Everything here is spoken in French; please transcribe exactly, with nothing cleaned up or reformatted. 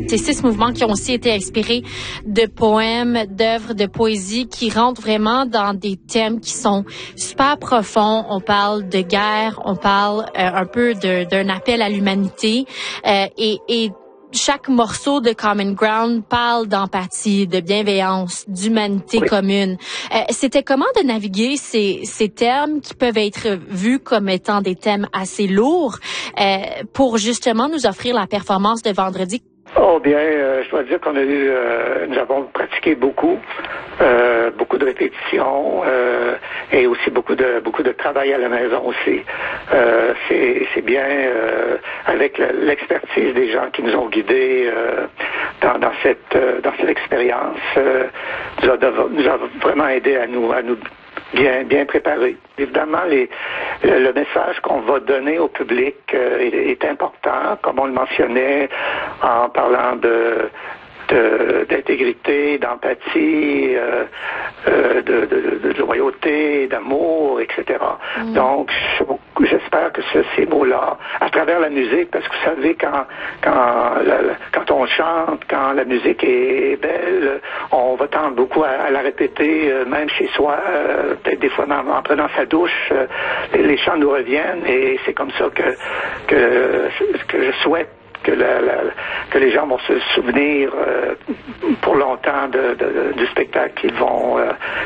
Ces six mouvements qui ont aussi été inspirés de poèmes, d'œuvres, de poésie qui rentrent vraiment dans des thèmes qui sont super profonds. On parle de guerre, on parle euh, un peu de, d'un appel à l'humanité euh, et, et chaque morceau de Common Ground parle d'empathie, de bienveillance, d'humanité oui. commune. Euh, c'était comment de naviguer ces, ces termes qui peuvent être vus comme étant des thèmes assez lourds euh, pour justement nous offrir la performance de vendredi? Oh bien, euh, je dois dire qu'on a eu, euh, nous avons pratiqué beaucoup, euh, beaucoup de répétitions euh, et aussi beaucoup de beaucoup de travail à la maison aussi. Euh, c'est c'est bien euh, avec l'expertise des gens qui nous ont guidés euh, dans dans cette euh, dans cette expérience, euh, nous a nous a vraiment aidé à nous à nous bien bien préparés. Évidemment, les, le, le message qu'on va donner au public euh, est, est important, comme on le mentionnait en parlant de, de d'intégrité, d'empathie, euh, euh, de, de, de loyauté, d'amour, et cetera. Mm. Donc, j'espère que ce, ces mots-là, à travers la musique, parce que vous savez, quand quand la, quand on chante, quand la musique est belle, on va tendre beaucoup à, à la répéter, euh, même chez soi, euh, peut-être des fois en, en prenant sa douche, euh, les, les chants nous reviennent, et c'est comme ça que que que je souhaite que, la, la, que les gens vont se souvenir euh, pour longtemps de, de, du spectacle qu'ils vont euh,